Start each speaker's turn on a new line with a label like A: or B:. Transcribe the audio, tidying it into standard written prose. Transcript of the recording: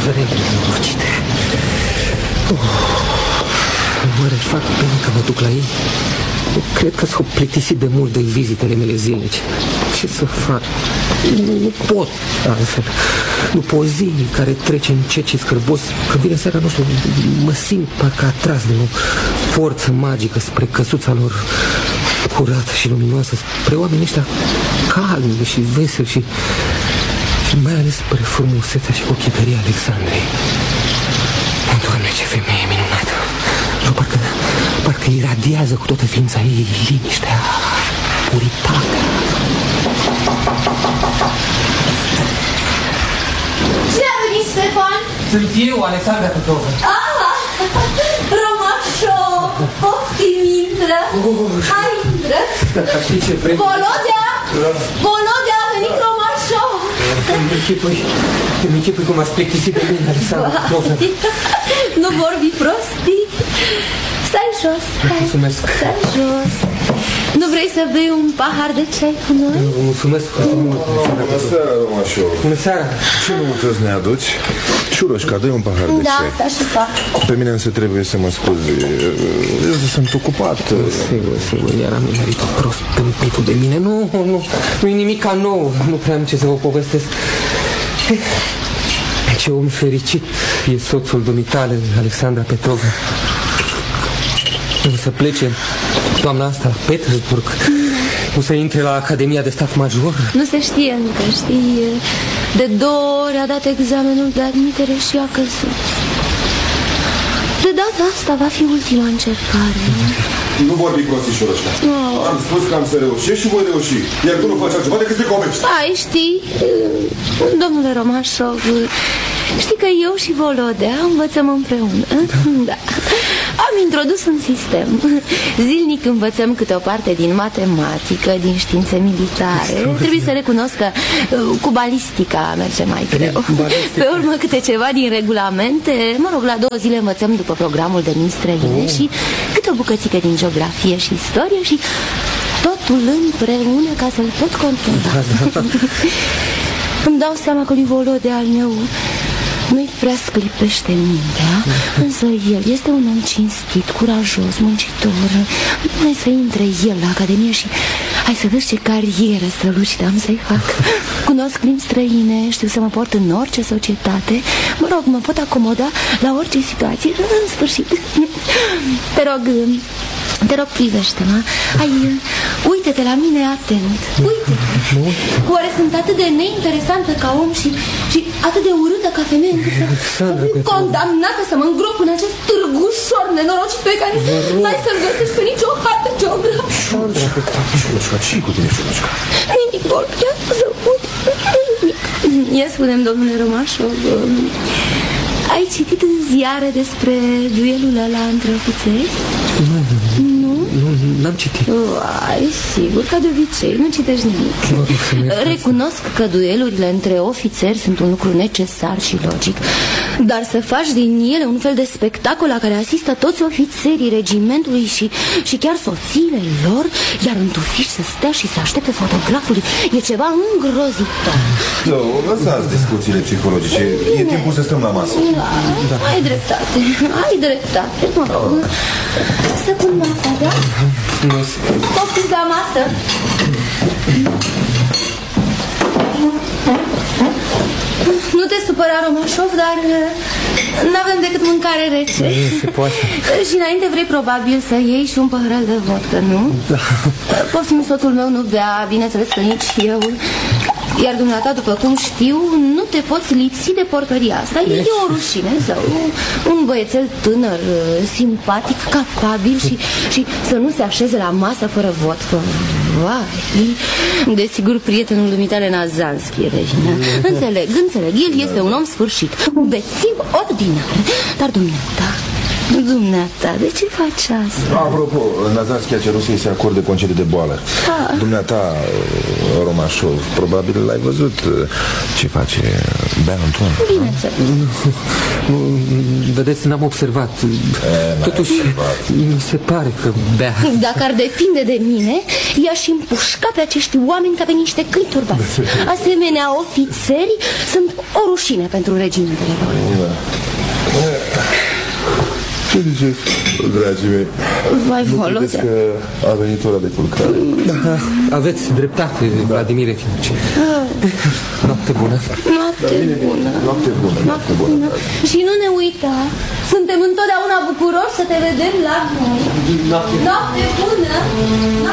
A: nenorocite. Mă refac bine că mă duc la ei. Cred că s-au plictisit de mult de vizitele mele zilnice. Ce să fac? Nu pot altfel. După o zi care trece încet și scârbos, când vine seara, nu știu, mă simt parcă atras de o forță magică spre căsuța lor curată și luminoasă, spre oamenii ăștia calmi și veseli și mai ales spre frumusețea și cocheteria Alexandrei. Doamne, ce femeie minunată! Parcă iradiază cu toată ființa ei liniștea, puritatea.
B: Cine a venit, Ștefan?
A: Sunt eu, Alexandra Petrovna.
B: Romașo! Poftim, intră! Hai, intră!
A: Știi ce vrei?
B: Volodea! Volodea, a venit Romașo!
A: Îmi închipui cum ați plictisit de mine, Alexandra Petrovna.
B: Nu vorbi prostii. Stai jos,
A: mulțumesc.
B: Stai jos. Nu vrei să bei un pahar de ceai cu noi?
A: Mulțumesc foarte mult.
C: Bună seara, Romașo.
A: Bună seara.
C: Ce nu trebuie să ne aduci? Ciuroșca, dă-i un pahar de
B: ceai. Da, asta și fac.
C: Pe mine însă trebuie să mă scuzi. Eu sunt ocupat.
A: Sigur, iar am nimerit prost tâmpitul de mine. Nu-i nimic ca nou. Nu prea am ce să vă povestesc. Ce om fericit e soțul dumitale, Alexandra Petrovna. O să plece toamna asta la Petersburg. O să intre la Academia de Stat Major.
B: Nu se știe încă, știi. De 2 ori a dat examenul de admitere și a căzut. De data asta va fi ultima încercare.
C: Nu vorbi prostișorul ăștia. Am spus că am să reușesc și voi reuși. Iar tu nu faci altceva decât să comești.
B: Ai, știi, domnule Romașov, știi că eu și Volodea învățăm împreună. Da. Am introdus un sistem. Zilnic învățăm câte o parte din matematică, din științe militare. Trebuie să recunosc că cu balistica merge mai greu. Pe urmă câte ceva din regulamente. Mă rog, la 2 zile învățăm după programul de limbi străine și câte o bucățică din geografie și istorie și totul împreună ca să-l pot controla. Îmi dau seama că lui Volodea al meu nu-i prea sclipește mintea, însă el este un om cinstit, curajos, muncitor. Hai să intre el la Academie și hai să vezi ce carieră strălucită am să-i fac. Cunosc limbi străine, știu să mă port în orice societate. Mă rog, mă pot acomoda la orice situație, în sfârșit. Te rog, privește-mă. Uite-te la mine atent. Uite-te. Oare sunt atât de neinteresantă ca om și atât de urâtă ca femeie încât să fiu condamnată să mă îngrop în acest târgușor nenorocit pe care n-ai să-l găsești pe nicio hartă geografică.
C: Ciuroșca, ce-i cu tine, Ciuroșca?
B: Nimic, Volodea, nimic. Ia spune-mi, domnule Romașov, ai citit în ziare despre duelul ăla între ofițeri? Nu,
A: n-am citit.
B: Ai, sigur, ca de obicei, nu citești nimic. Recunosc că duelurile între ofițeri sunt un lucru necesar și logic, dar să faci din ele un fel de spectacol la care asistă toți ofițerii regimentului și chiar soțiile lor, iar întufiși să stea și să aștepte fotografului, e ceva îngrozitor.
C: Lăsați discuțiile psihologice, e timpul să stăm la masă.
B: Da. Ai dreptate, mă rog. Să pun masa, da? Poftiți la masă. Nu te supăra, Romașov, dar n-avem decât mâncare rece.
A: Se poate.
B: Și înainte vrei probabil să iei și un păhărel de vodcă, nu?
A: Da.
B: Poftim, soțul meu nu bea, bineînțeles că nici eu. Iar dumneata, după cum știu, nu te poți lipsi de porcăria asta. E o rușine sau un băiețel tânăr, simpatic, capabil și să nu se așeze la masă fără vodcă. Vai, desigur prietenul dumitale Nazanski e de vină. Înțeleg, el este un om sfârșit, un bețiv ordinar. Dar dumneata, de ce faci asta?
C: Apropo, Nazanski a cerut să-i se acorde concediu de boală. Dumneata, Romașov, probabil l-ai văzut ce face Bea Antoine.
B: Bineînțeles.
A: Vedeți, n-am observat. Totuși, mi se pare că bea.
B: Dacă ar depinde de mine, i-aș împușca pe acești oameni ca pe niște câini turbați. Asemenea ofițeri sunt o rușine pentru regimentele lor.
C: Ce ziceți, dragii mei?
B: Vai,
C: nu credeți că a venit ora de culcare?
A: Da, aveți dreptate, Vladimir Efimovici. Noapte bună.
B: Noapte bună.
C: Noapte bună. Noapte bună.
B: Și nu ne uita, suntem întotdeauna bucuroși să te vedem la noi. Noapte bună.